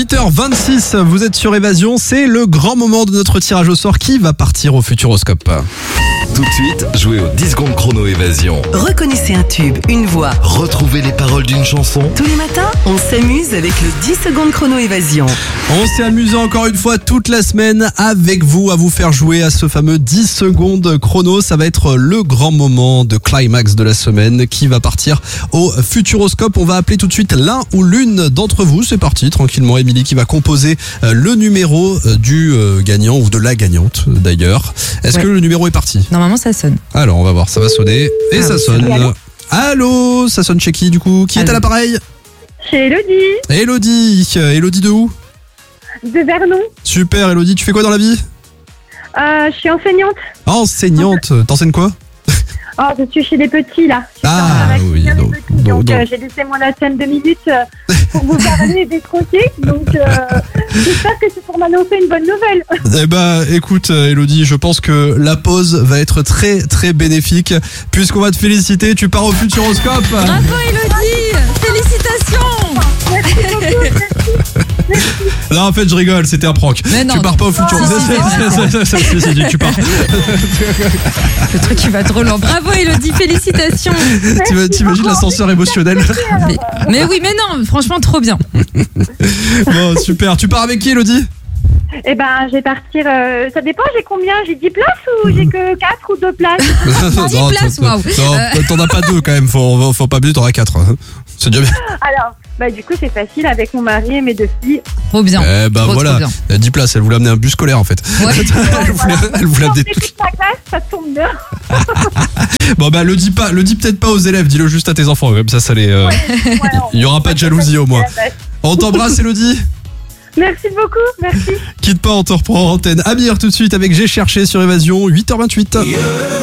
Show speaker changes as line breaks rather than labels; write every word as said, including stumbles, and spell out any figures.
huit heures vingt-six, vous êtes sur Évasion, c'est le grand moment de notre tirage au sort qui va partir au Futuroscope.
Tout de suite, jouez aux dix secondes chrono Évasion.
Reconnaissez un tube, une voix.
Retrouvez les paroles d'une chanson.
Tous les matins, on s'amuse avec le dix secondes chrono Évasion.
On s'est amusé encore une fois toute la semaine avec vous à vous faire jouer à ce fameux dix secondes chrono. Ça va être le grand moment de climax de la semaine qui va partir au Futuroscope. On va appeler tout de suite l'un ou l'une d'entre vous. C'est parti, tranquillement. Émilie qui va composer le numéro du gagnant ou de la gagnante d'ailleurs. Est-ce ouais. que le numéro est parti ?
Normalement, ça sonne.
Alors, on va voir, ça va sonner. Et ah, ça sonne. Allô, allô, ça sonne chez qui, du coup ? Qui allô. Est à l'appareil ?
Chez Elodie.
Elodie. Elodie de où ?
De Vernon.
Super, Elodie. Tu fais quoi dans la vie ?
euh, Je suis enseignante.
Enseignante. T'enseignes quoi ?
Oh, je suis chez les petits, là. Je
ah, oui.
Donc, petits, donc, donc euh, j'ai laissé mon scène deux minutes euh, pour vous parler et décrocher. Donc, euh, j'espère que c'est pour m'annoncer une bonne nouvelle.
Eh ben, écoute, Elodie, je pense que la pause va être très, très bénéfique. Puisqu'on va te féliciter, tu pars au Futuroscope.
Bravo, Elodie. Félicitations.
Merci beaucoup, merci. Merci.
Non, en fait, je rigole, c'était un prank.
Mais non,
tu pars
non.
pas au Futuroscope. Si, si, tu pars.
Le truc qui va trop lent. Bravo, Elodie, félicitations.
T'imagines l'ascenseur émotionnel ?
mais, mais oui, mais non, franchement, trop bien.
Bon, super. Tu pars avec qui, Elodie ?
Eh ben, je vais partir. Euh, ça dépend, j'ai combien ? J'ai dix places ou j'ai que quatre ou deux places ?
dix places, waouh.
Non, euh... t'en as pas deux quand même. Faut, faut pas abuser, t'en as quatre. C'est déjà bien.
Alors, bah, du coup, c'est facile avec mon mari et mes deux filles.
Trop bien.
Eh ben
trop,
voilà.
Trop bien.
dix places, elle voulait amener un bus scolaire en fait.
Ouais.
elle voulait, elle voulait amener
toute ma classe, ça tombe bien.
Bon, bah, le dis pas, le dis peut-être pas aux élèves, dis-le juste à tes enfants. Comme ça, ça les. Euh... Ouais, ouais, il y aura pas de jalousie au moins. On t'embrasse, Elodie.
Merci beaucoup, merci.
Quitte pas, on te reprend en antenne. Amir tout de suite avec J'ai cherché sur Évasion, huit heures vingt-huit. Yeah.